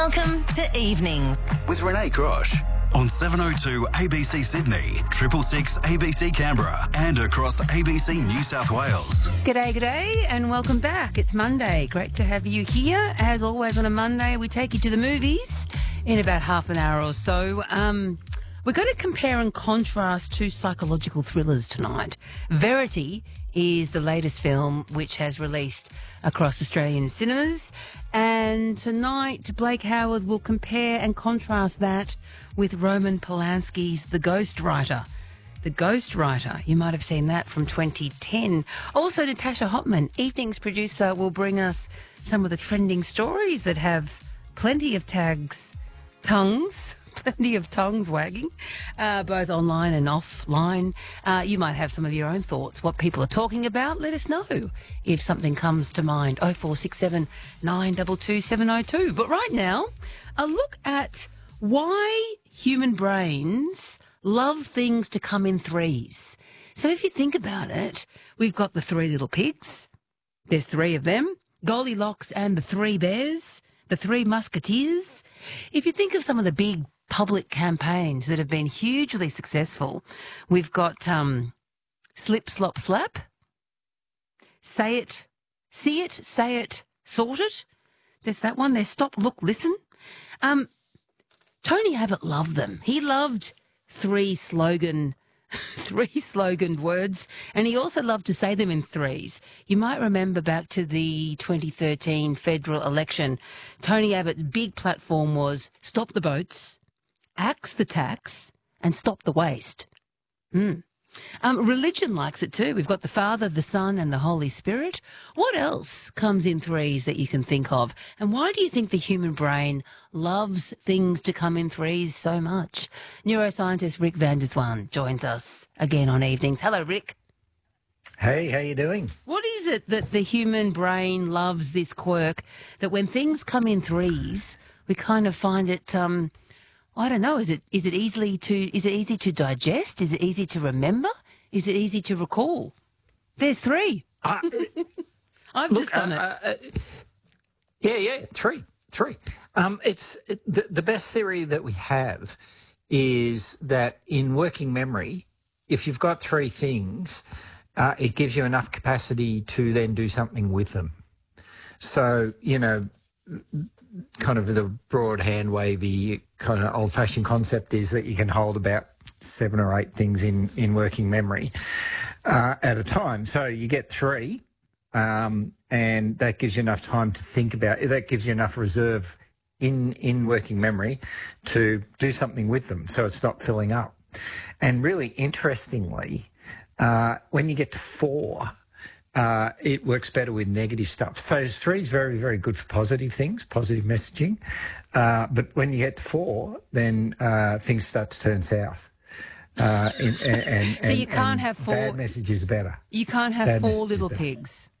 Welcome to Evenings with Renee Grosh on 702 ABC Sydney, 666 ABC Canberra and across ABC New South Wales. G'day, and welcome back. It's Monday. Great to have you here. As always on a Monday, we take you to the movies in about half an hour or so. We're going to compare and contrast two psychological thrillers tonight. Verity is the latest film which has released across Australian cinemas. And tonight, Blake Howard will compare and contrast that with Roman Polanski's The Ghostwriter. The Ghostwriter, you might have seen that from 2010. Also, Natasha Hopman, Evenings producer, will bring us some of the trending stories that have plenty of plenty of tongues wagging, both online and offline. You might have some of your own thoughts, what people are talking about. Let us know if something comes to mind. 0467 922 702. But right now, a look at why human brains love things to come in threes. So if you think about it, we've got the three little pigs. There's three of them. Goldilocks and the three bears. The three musketeers. If you think of some of the big public campaigns that have been hugely successful, we've got Slip, Slop, Slap, Say It, See It, Say It, Sort It. There's that one. There's Stop, Look, Listen. Tony Abbott loved them. He loved three sloganed words, and he also loved to say them in threes. You might remember back to the 2013 federal election, Tony Abbott's big platform was Stop the Boats, Axe the Tax, and Stop the Waste. Religion likes it too. We've got the Father, the Son, and the Holy Spirit. What else comes in threes that you can think of? And why do you think the human brain loves things to come in threes so much? Neuroscientist Rick van der Zwaan joins us again on Evenings. Hello, Rick. Hey, how you doing? What is it that the human brain loves, this quirk, that when things come in threes, we kind of find it... I don't know. Is it easy to digest? Is it easy to remember? Is it easy to recall? There's three. I've just done it. Yeah, three. The best theory that we have is that in working memory, if you've got three things, it gives you enough capacity to then do something with them. So, kind of the broad hand wavy kind of old-fashioned concept is that you can hold about 7 or 8 things in working memory at a time. So you get three, and that gives you enough time to think about it. That gives you enough reserve in working memory to do something with them, so it's not filling up. And really interestingly, when you get to 4, it works better with negative stuff. So 3 is very, very good for positive things, positive messaging. But when you get to 4, then things start to turn south. So you can't have 4. Bad messages are better. You can't have 4 little pigs.